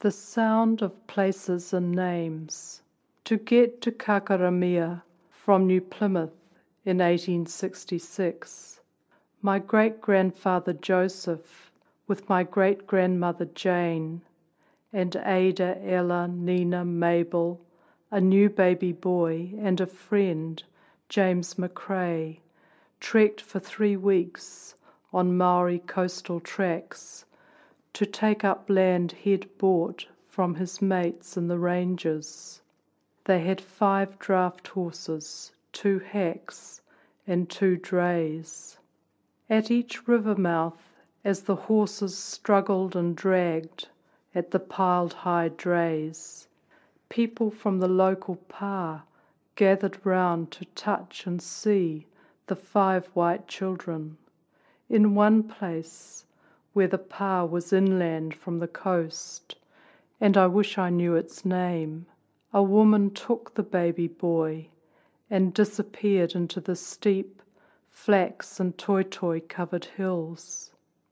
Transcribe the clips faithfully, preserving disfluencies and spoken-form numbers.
The sound of places and names. To get to Kakaramia from New Plymouth in eighteen sixty-six, my great-grandfather Joseph, with my great-grandmother Jane, and Ada, Ella, Nina, Mabel, a new baby boy, and a friend, James McRae, trekked for three weeks on Maori coastal tracks to take up land he'd bought from his mates in the ranges. They had five draft horses, two hacks, and two drays. At each river mouth, as the horses struggled and dragged at the piled high drays, people from the local pa gathered round to touch and see the five white children. In one place, where the pa was inland from the coast, and I wish I knew its name, a woman took the baby boy and disappeared into the steep, flax and toitoi covered hills.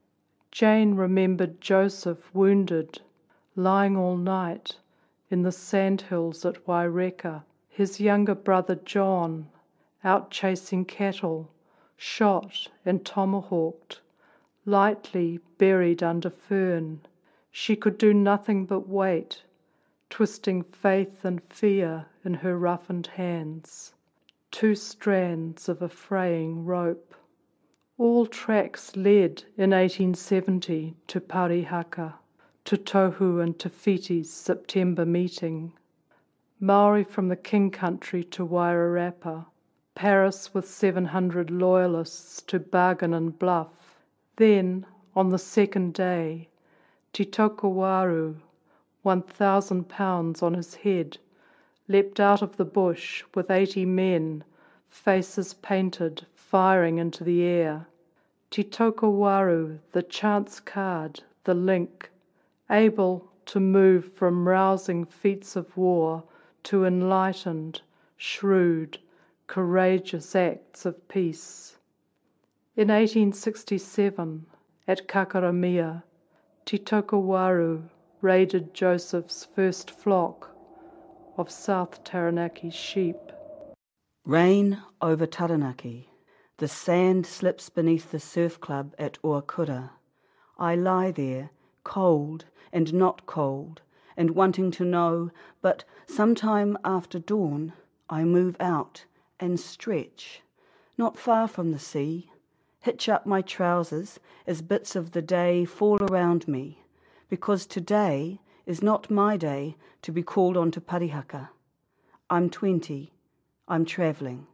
Jane remembered Joseph wounded, lying all night in the sandhills at Waireka, his younger brother John out chasing cattle, shot and tomahawked, lightly buried under fern. She could do nothing but wait, twisting faith and fear in her roughened hands, two strands of a fraying rope. All tracks led in eighteen seventy to Parihaka, to Tohu and Te Whiti's September meeting, Maori from the King Country to Wairarapa, Paris with seven hundred loyalists to Bargain and Bluff. Then, on the second day, Te Tokowaru, one thousand pounds on his head, leapt out of the bush with eighty men, faces painted, firing into the air. Te Tokowaru, the chance card, the link, able to move from rousing feats of war to enlightened, shrewd, courageous acts of peace. In eighteen sixty-seven, at Kakaramia, Te Tokowaru raided Joseph's first flock of South Taranaki sheep. Rain over Taranaki. The sand slips beneath the surf club at Oakura. I lie there, cold and not cold, and wanting to know, but sometime after dawn I move out and stretch, not far from the sea, hitch up my trousers as bits of the day fall around me, because today is not my day to be called on to Parihaka. I'm twenty. I'm travelling.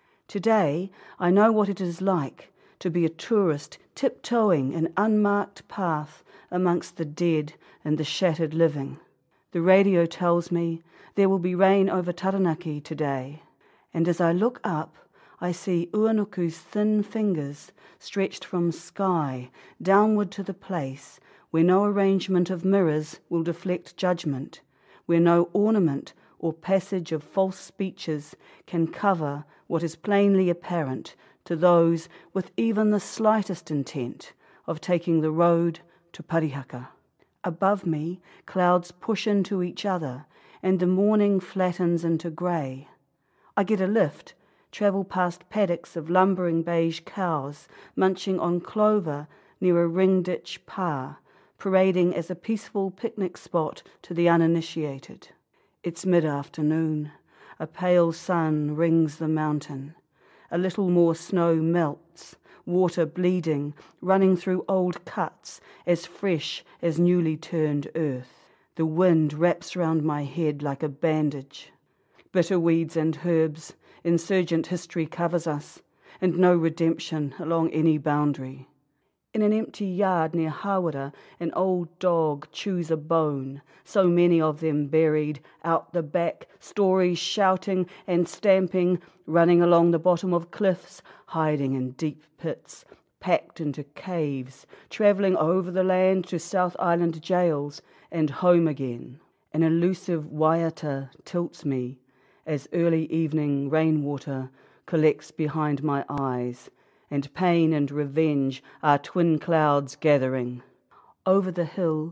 Today I know what it is like to be a tourist tiptoeing an unmarked path amongst the dead and the shattered living. The radio tells me there will be rain over Taranaki today, and as I look up, I see Uanuku's thin fingers stretched from sky downward to the place where no arrangement of mirrors will deflect judgment, where no ornament or passage of false speeches can cover what is plainly apparent to those with even the slightest intent of taking the road to Parihaka. Above me, clouds push into each other, and the morning flattens into grey. I get a lift, travel past paddocks of lumbering beige cows, munching on clover near a ring-ditch pa, parading as a peaceful picnic spot to the uninitiated. It's mid-afternoon. A pale sun rings the mountain. A little more snow melts, water bleeding, running through old cuts, as fresh as newly turned earth. The wind wraps round my head like a bandage. Bitter weeds and herbs, insurgent history covers us, and no redemption along any boundary. In an empty yard near Hawera, an old dog chews a bone, so many of them buried out the back, stories shouting and stamping, running along the bottom of cliffs, hiding in deep pits, packed into caves, travelling over the land to South Island jails and home again. An elusive waiata tilts me as early evening rainwater collects behind my eyes, and pain and revenge are twin clouds gathering. Over the hill,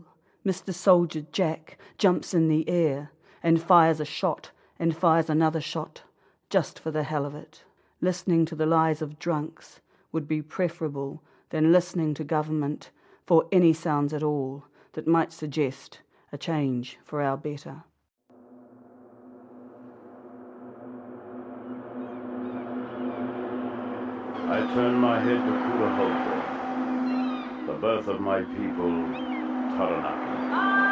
Mister Soldier Jack jumps in the air and fires a shot and fires another shot, just for the hell of it. Listening to the lies of drunks would be preferable than listening to government for any sounds at all that might suggest a change for our better. I turn my head to Kurahoto, the birth of my people, Taranaki.